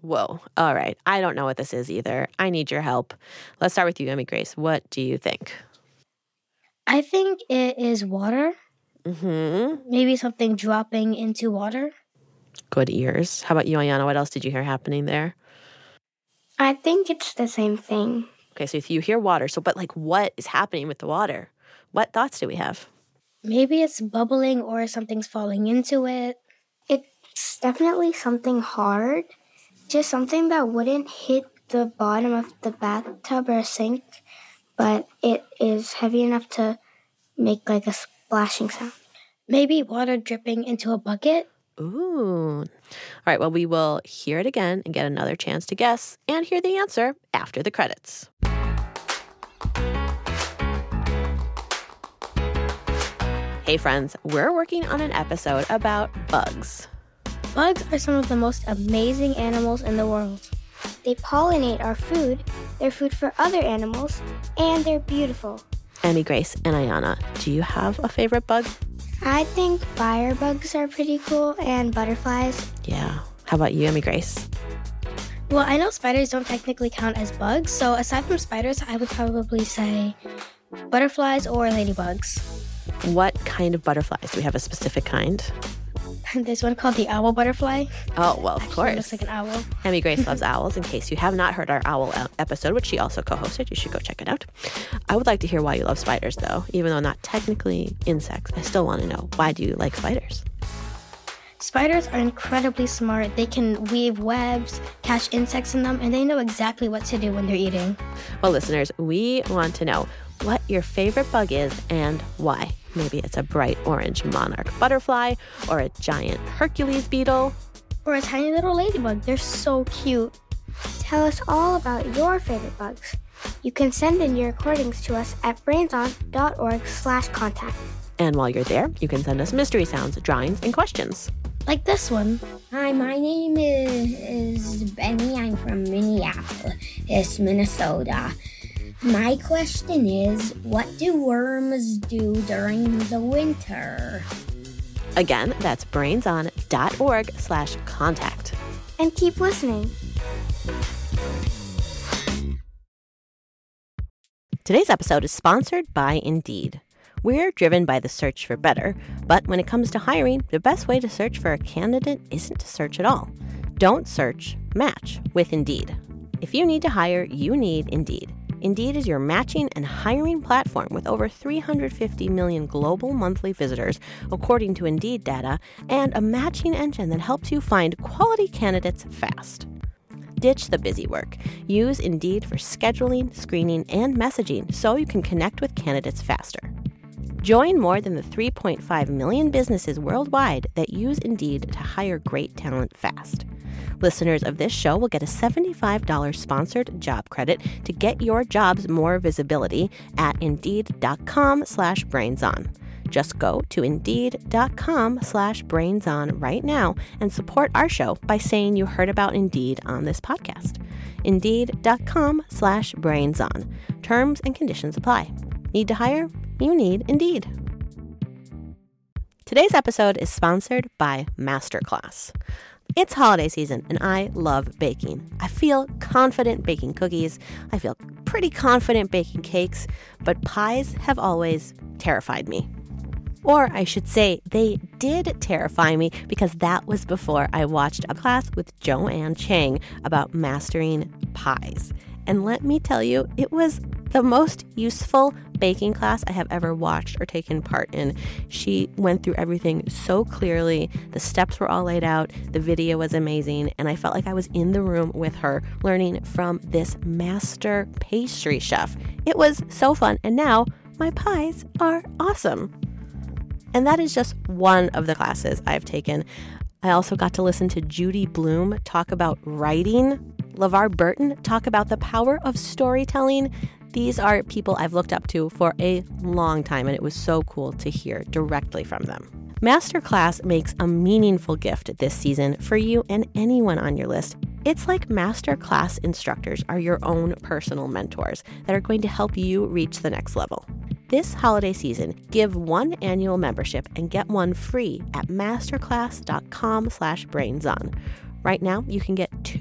Whoa. All right. I don't know what this is either. I need your help. Let's start with you, Emmy Grace. What do you think? I think it is water. Mm-hmm. Maybe something dropping into water. Good ears. How about you, Ayana? What else did you hear happening there? I think it's the same thing. Okay, so if you hear water, but what is happening with the water? What thoughts do we have? Maybe it's bubbling or something's falling into it. It's definitely something hard. Just something that wouldn't hit the bottom of the bathtub or sink, but it is heavy enough to make like a splashing sound. Maybe water dripping into a bucket. Ooh. All right, well, we will hear it again and get another chance to guess and hear the answer after the credits. Hey, friends, we're working on an episode about bugs. Bugs are some of the most amazing animals in the world. They pollinate our food, they're food for other animals, and they're beautiful. Emmy Grace and Ayana, do you have a favorite bug? I think firebugs are pretty cool and butterflies. Yeah. How about you, Emmy Grace? Well, I know spiders don't technically count as bugs, so aside from spiders, I would probably say butterflies or ladybugs. What kind of butterflies? Do we have a specific kind? There's one called the owl butterfly. Oh, well, of course. It looks like an owl. Emmy Grace loves owls. In case you have not heard our owl episode, which she also co-hosted, you should go check it out. I would like to hear why you love spiders, though. Even though not technically insects, I still want to know, why do you like spiders? Spiders are incredibly smart. They can weave webs, catch insects in them, and they know exactly what to do when they're eating. Well, listeners, we want to know what your favorite bug is and why. Maybe it's a bright orange monarch butterfly or a giant Hercules beetle. Or a tiny little ladybug. They're so cute. Tell us all about your favorite bugs. You can send in your recordings to us at brainson.org/contact. And while you're there, you can send us mystery sounds, drawings, and questions. Like this one. Hi, my name is Benny. I'm from Minneapolis, Minnesota. My question is, what do worms do during the winter? Again, that's brainson.org/contact. And keep listening. Today's episode is sponsored by Indeed. We're driven by the search for better, but when it comes to hiring, the best way to search for a candidate isn't to search at all. Don't search, match with Indeed. If you need to hire, you need Indeed. Indeed is your matching and hiring platform with over 350 million global monthly visitors, according to Indeed data, and a matching engine that helps you find quality candidates fast. Ditch the busy work. Use Indeed for scheduling, screening, and messaging so you can connect with candidates faster. Join more than the 3.5 million businesses worldwide that use Indeed to hire great talent fast. Listeners of this show will get a $75 sponsored job credit to get your jobs more visibility at Indeed.com/brainson. Just go to Indeed.com/brainson right now and support our show by saying you heard about Indeed on this podcast. Indeed.com/brainson. Terms and conditions apply. Need to hire? You need Indeed. Today's episode is sponsored by Masterclass. It's holiday season, and I love baking. I feel confident baking cookies. I feel pretty confident baking cakes, but pies have always terrified me. Or I should say, they did terrify me because that was before I watched a class with Joanne Chang about mastering pies. And let me tell you, it was the most useful baking class I have ever watched or taken part in. She went through everything so clearly. The steps were all laid out. The video was amazing. And I felt like I was in the room with her learning from this master pastry chef. It was so fun. And now my pies are awesome. And that is just one of the classes I've taken. I also got to listen to Judy Bloom talk about writing, LeVar Burton talk about the power of storytelling. These are people I've looked up to for a long time, and it was so cool to hear directly from them. Masterclass makes a meaningful gift this season for you and anyone on your list. It's like Masterclass instructors are your own personal mentors that are going to help you reach the next level. This holiday season, give one annual membership and get one free at masterclass.com/brainson. Right now, you can get